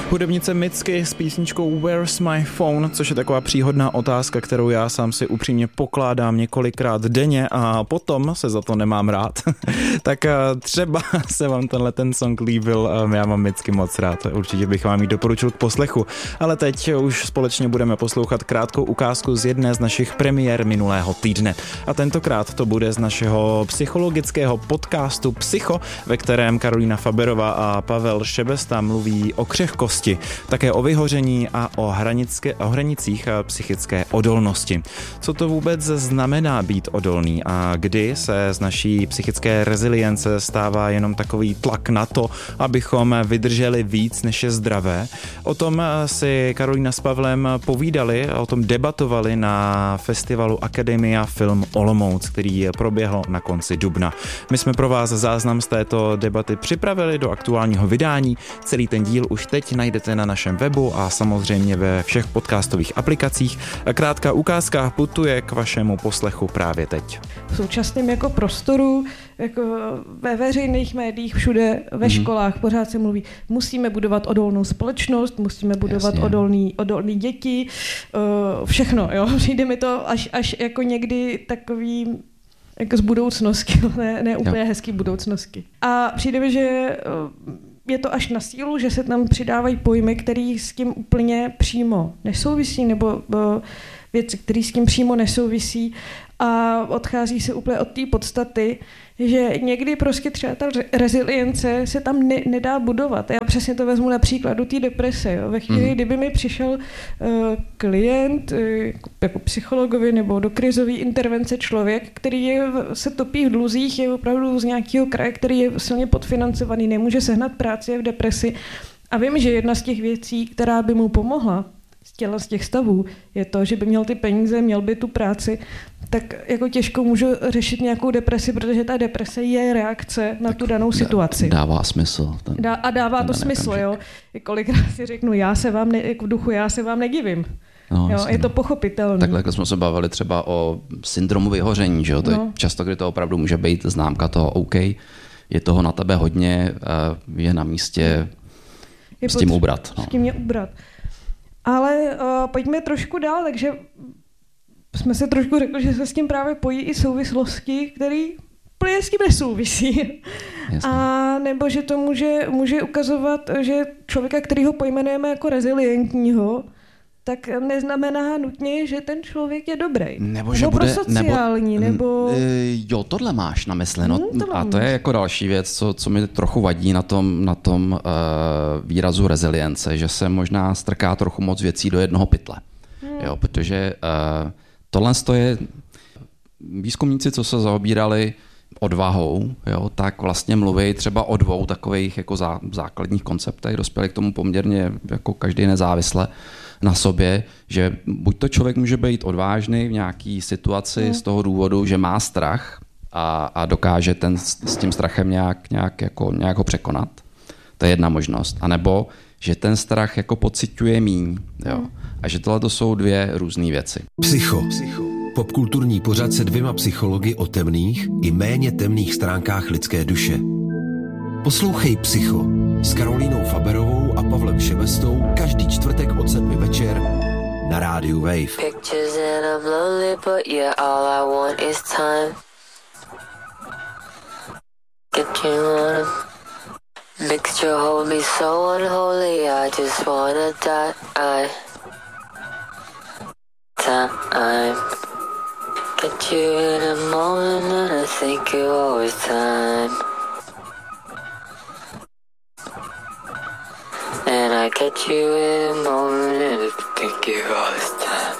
Hudebnice Mitski s písničkou Where's My Phone, což je taková příhodná otázka, kterou já sám si upřímně pokládám několikrát denně a potom se za to nemám rád. Tak třeba se vám ten song líbil, já mám Mitski moc rád, určitě bych vám ji doporučil k poslechu. Ale teď už společně budeme poslouchat krátkou ukázku z jedné z našich premiér minulého týdne. A tentokrát to bude z našeho psychologického podcastu Psycho, ve kterém Karolína Faberová a Pavel Šebesta mluví o křehkosti, také o vyhoření a o hranicích psychické odolnosti. Co to vůbec znamená být odolný a kdy se z naší psychické rezilience stává jenom takový tlak na to, abychom vydrželi víc, než je zdravé. O tom si Karolína s Pavlem povídali a o tom debatovali na festivalu Akademia Film Olomouc, který proběhl na konci dubna. My jsme pro vás záznam z této debaty připravili do aktuálního vydání. Celý ten díl už teď najdete na našem webu a samozřejmě ve všech podcastových aplikacích. Krátká ukázka putuje k vašemu poslechu právě teď. V současném jako prostoru, jako ve veřejných médiích, všude ve školách pořád se mluví, musíme budovat odolnou společnost, musíme budovat odolný děti, všechno, jo. Přijde mi to až jako někdy takový jako z budoucnosti, ne úplně hezký budoucnosti. A přijde mi, že je to až na sílu, že se tam přidávají pojmy, které s tím úplně přímo nesouvisí, nebo věci, které s tím přímo nesouvisí a odchází se úplně od té podstaty, že někdy prostě třeba ta rezilience se tam nedá budovat. Já přesně to vezmu na příkladu té deprese. Jo. Ve chvíli, kdyby mi přišel klient jako psychologovi nebo do krizové intervence člověk, který se topí v dluzích, je opravdu z nějakého kraje, který je silně podfinancovaný, nemůže sehnat práci, je v depresi. A vím, že jedna z těch věcí, která by mu pomohla z těch stavů, je to, že by měl ty peníze, měl by tu práci, tak jako těžko můžu řešit nějakou depresi, protože ta deprese je reakce na tu danou situaci. Dává smysl. Dává to smysl, jo. Kolikrát si řeknu, já se vám nedivím. No, jo, je to pochopitelné. Takhle jsme se bavili třeba o syndromu vyhoření, že jo? To je často, kdy to opravdu může být známka toho OK, je toho na tebe hodně, je na místě s tím ubrat. S tím je ubrat. Ale pojďme trošku dál, takže jsme se trošku řekli, že se s tím právě pojí i souvislosti, které úplně s tím nesouvisí. Jasně. A nebo že to může ukazovat, že člověka, kterýho pojmenujeme jako rezilientního, tak neznamená nutně, že ten člověk je dobrý. Nebo že bude prosociální, nebo... Jo, tohle máš na mysli. No, a to je jako další věc, co mi trochu vadí na tom výrazu rezilience, že se možná strká trochu moc věcí do jednoho pytle. Jo, protože tohle je výzkumníci, co se zaobírali odvahou, jo, tak vlastně mluví třeba o dvou takových jako základních konceptech, dospěli k tomu poměrně jako každý nezávisle na sobě, že buď to člověk může být odvážný v nějaký situaci z toho důvodu, že má strach a dokáže s tím strachem nějak ho překonat. To je jedna možnost. A nebo že ten strach jako pociťuje míň. Jo. A že tohle to jsou dvě různé věci. Psycho. Popkulturní pořad se dvěma psychologi o temných i méně temných stránkách lidské duše. Poslouchej Psycho s Karolínou Faberovou a Pavlem Šebestou každý čtvrtek od 7 večer na rádiu Wave. Pictures and I'm lonely, but yeah, all I want is time. Get you on a mixture, hold me so unholy, I just wanna die. Time. Get you in a moment and I think you always time. And I get you in a moment and I think you always time.